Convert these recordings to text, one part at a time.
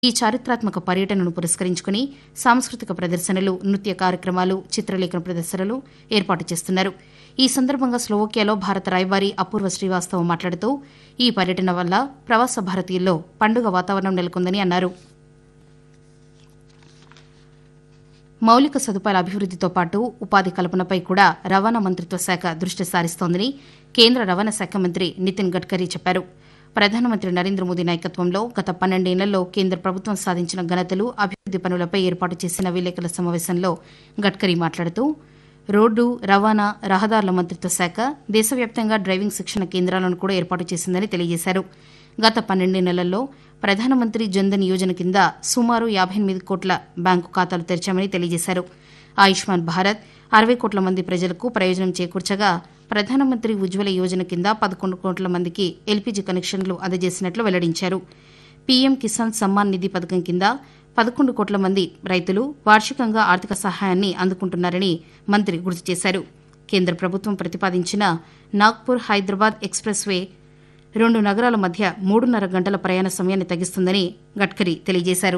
ఈ చారిత్రాత్మక పర్యటనను పురస్కరించుకుని సాంస్కృతిక ప్రదర్శనలు, నృత్య కార్యక్రమాలు, చిత్రలేఖన ప్రదర్శనలు ఏర్పాటు చేస్తున్నారు. ఈ సందర్భంగా స్లోవకియాలో భారత రాయబారి అపూర్వ శ్రీవాస్తవ మాట్లాడుతూ ఈ పర్యటన వల్ల ప్రవాస భారతీయుల్లో పండుగ వాతావరణం నెలకొందని అన్నారు. మౌలిక సదుపాయాల అభివృద్దితో పాటు ఉపాధి కల్పనపై కూడా రవాణా మంత్రిత్వ శాఖ దృష్టి సారిస్తోందని కేంద్ర రవాణా శాఖ మంత్రి నితిన్ గడ్కరీ చెప్పారు. ప్రధానమంత్రి నరేంద్ర మోదీ నాయకత్వంలో గత 12 ఏళ్లలో కేంద్ర ప్రభుత్వం సాధించిన ఘనతలు, అభివృద్ది పనులపై ఏర్పాటు చేసిన విలేకరుల సమావేశంలో గడ్కరీ మాట్లాడుతూ రోడ్డు, రవాణా, రహదారుల మంత్రిత్వ శాఖ దేశవ్యాప్తంగా డ్రైవింగ్ శిక్షణ కేంద్రాలను కూడా ఏర్పాటు చేసిందని తెలియజేశారు. గత 12 నెలల్లో ప్రధానమంత్రి జన్ధన్ యోజన కింద సుమారు 58 కోట్ల బ్యాంకు ఖాతాలు తెరిచామని తెలియజేశారు. ఆయుష్మాన్ భారత్ 60 కోట్ల మంది ప్రజలకు ప్రయోజనం చేకూర్చగా ప్రధానమంత్రి ఉజ్వల యోజన కింద 11 కోట్ల మందికి ఎల్పీజీ కనెక్షన్లు అందజేసినట్లు వెల్లడించారు. పీఎం కిసాన్ సమ్మాన్ నిధి పథకం కింద 11 కోట్ల మంది రైతులు వార్షికంగా ఆర్థిక సహాయాన్ని అందుకుంటున్నారని మంత్రి గుర్తు చేశారు. కేంద్ర ప్రభుత్వం ప్రతిపాదించిన నాగ్పూర్ హైదరాబాద్ ఎక్స్ప్రెస్ వే 2 నగరాల మధ్య 3.5 గంటల ప్రయాణ సమయాన్ని తగ్గిస్తుందని గడ్కరీ తెలియజేశారు.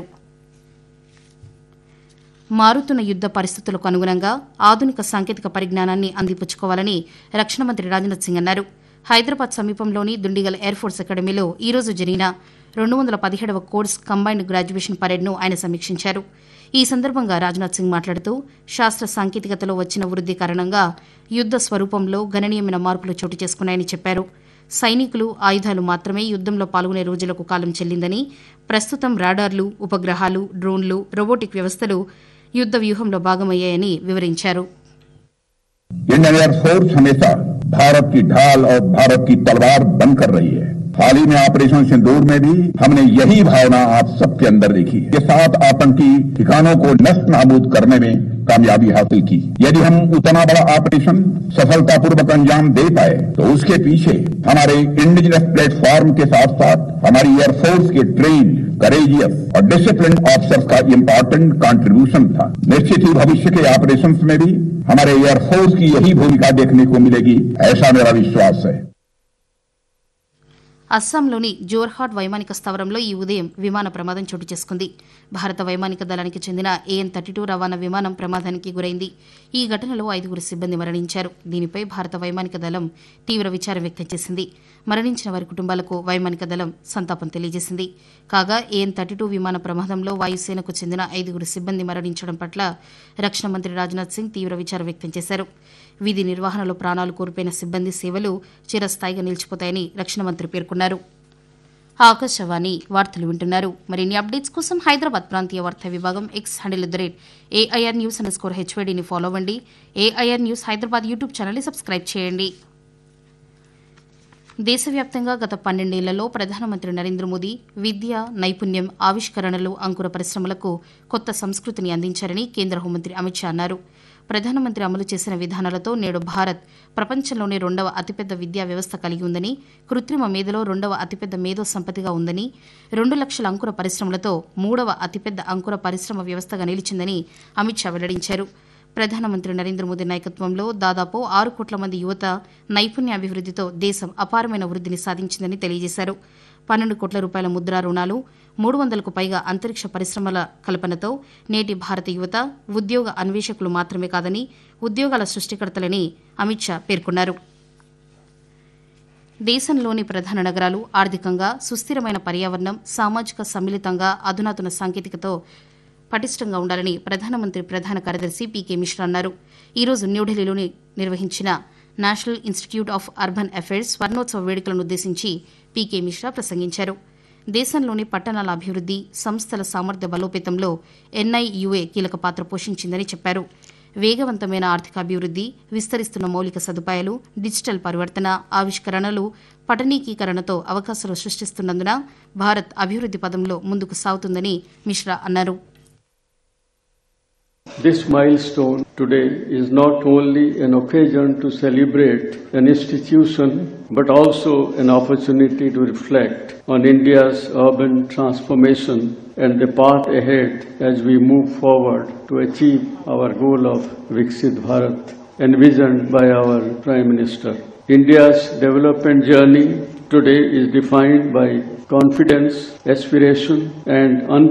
మారుతున్న యుద్ద పరిస్థితులకు అనుగుణంగా ఆధునిక సాంకేతిక పరిజ్ఞానాన్ని అందిపుచ్చుకోవాలని రక్షణ మంత్రి రాజ్నాథ్ సింగ్ అన్నారు. హైదరాబాద్ సమీపంలోని దుండిగల్ ఎయిర్ ఫోర్స్ అకాడమీలో ఈ రోజు జరిగిన 217వ కోర్స్ కంబైన్డ్ గ్రాడ్యుయేషన్ పరేడ్ను ఆయన సమీక్షించారు. ఈ సందర్భంగా రాజ్నాథ్ సింగ్ మాట్లాడుతూ శాస్త్ర సాంకేతికతలో వచ్చిన వృద్ది కారణంగా యుద్ద స్వరూపంలో గణనీయమైన మార్పులు చోటు చేసుకున్నాయని చెప్పారు. సైనికులు, ఆయుధాలు మాత్రమే యుద్దంలో పాల్గొనే రోజులకు కాలం చెల్లిందని, ప్రస్తుతం రాడార్లు, ఉపగ్రహాలు, డ్రోన్లు, రోబోటిక్ వ్యవస్థలు యుద్ద వ్యూహంలో భాగమయ్యాయని వివరించారు. इंडियन एयरफोर्स हमेशा भारत की ढाल और भारत की तलवार बनकर रही है. हाल ही में ऑपरेशन सिंदूर में भी हमने यही भावना आप सबके अंदर देखी है. ये 7 आतंकी ठिकानों को नष्ट नाबूद करने में कामयाबी हासिल की. यदि हम उतना बड़ा ऑपरेशन सफलतापूर्वक अंजाम दे पाए तो उसके पीछे हमारे इंडिजिनस प्लेटफॉर्म के साथ साथ हमारी एयरफोर्स के ट्रेन, करेजियस और डिसिप्लिन ऑफिसर्स का इम्पोर्टेंट कंट्रीब्यूशन था. निश्चित ही भविष्य के ऑपरेशंस में भी हमारे एयरफोर्स की यही भूमिका देखने को मिलेगी, ऐसा मेरा विश्वास है. అస్సాంలోని జోర్హాట్ వైమానిక స్థావరంలో ఈ ఉదయం విమాన ప్రమాదం చోటు చేసుకుంది. భారత వైమానిక దళానికి చెందిన AN-32 రవాణా విమానం ప్రమాదానికి గురైంది. ఈ ఘటనలో 5 సిబ్బంది మరణించారు. దీనిపై భారత వైమానిక దళం తీవ్ర విచారం వ్యక్తం చేసింది. మరణించిన వారి కుటుంబాలకు వైమానిక దళం సంతాపం తెలియజేసింది. కాగా AN-32 విమాన ప్రమాదంలో వాయుసేనకు చెందిన 5 సిబ్బంది మరణించడం పట్ల రక్షణ మంత్రి రాజ్నాథ్ సింగ్ తీవ్ర విచారం వ్యక్తం చేశారు. విధి నిర్వహణలో ప్రాణాలు కోల్పోయిన సిబ్బంది సేవలు చిరస్థాయిగా నిలిచిపోతాయని రక్షణ మంత్రి పేర్కొన్నారు. ఆకాశవాణి వార్తలు వింటున్నారు. మరిన్ని అప్డేట్స్ కోసం హైదరాబాద్ ప్రాంతీయ వార్తా విభాగం ఎక్స్ హ్యాండిల్ @AIR News_HYDని ఫాలో అవ్వండి. AIR న్యూస్ హైదరాబాద్ యూట్యూబ్ ఛానల్ని సబ్స్క్రైబ్ చేయండి. దేశవ్యాప్తంగా గత 12 ఏళ్లలో ప్రధానమంత్రి నరేంద్ర మోదీ విద్య, నైపుణ్యం, ఆవిష్కరణలు, అంకుర పరిశ్రమలకు కొత్త సంస్కృతిని అందించారని కేంద్ర హోంమంత్రి అమిత్ షా అన్నారు. ప్రధానమంత్రి అమలు చేసిన విధానాలతో నేడు భారత్ ప్రపంచంలోనే 2వ అతిపెద్ద విద్యా వ్యవస్థ కలిగి ఉందని, కృత్రిమ మేధలో 2వ అతిపెద్ద మేధో సంపత్తిగా ఉందని, 2 లక్షల అంకుర పరిశ్రమలతో 3వ అతిపెద్ద అంకుర పరిశ్రమ వ్యవస్థగా నిలిచిందని అమిత్ షా వెల్లడించారు. ప్రధానమంత్రి నరేంద్ర మోదీ నాయకత్వంలో దాదాపు 6 కోట్ల మంది యువత నైపుణ్యాభివృద్దితో దేశం అపారమైన వృద్దిని సాధించిందని తెలియజేశారు. 12 కోట్ల రూపాయల ముద్రా రుణాలు, 300కు పైగా అంతరిక్ష పరిశ్రమల కల్పనతో నేటి భారత యువత ఉద్యోగ అన్వేషకులు మాత్రమే కాదని ఉద్యోగాల సృష్టికర్తలని అమిత్ షా పేర్కొన్నారు. దేశంలోని ప్రధాన నగరాలు ఆర్థికంగా సుస్థిరమైన పర్యావరణం, సామాజిక సమ్మిళితంగా అధునాతన సాంకేతికతో పటిష్టంగా ఉండాలని ప్రధానమంత్రి ప్రధాన కార్యదర్శి పీకే మిశ్రా అన్నారు. ఈ రోజు న్యూఢిల్లీలో నిర్వహించిన national institute of urban affairs స్వర్ణోత్సవ వేడుకలను ఉద్దేశించి పీకే మిశ్రా ప్రసంగించారు. దేశంలోని పట్టణాల అభివృద్ది, సంస్థల సామర్థ్య బలోపేతంలో NIUA కీలక పాత్ర పోషించిందని చెప్పారు. వేగవంతమైన ఆర్థికాభివృద్ది, విస్తరిస్తున్న మౌలిక సదుపాయాలు, డిజిటల్ పరివర్తన, ఆవిష్కరణలు, పట్టణీకీకరణతో అవకాశాలు సృష్టిస్తున్నందున భారత్ అభివృద్ది పదంలో ముందుకు సాగుతుందని మిశ్రా అన్నారు. This milestone today is not only an occasion to celebrate an institution, but also an opportunity to reflect on India's urban transformation and the path ahead as we move forward to achieve our goal of Viksit Bharat, envisioned by our Prime Minister. India's development journey today is defined by confidence, aspiration, and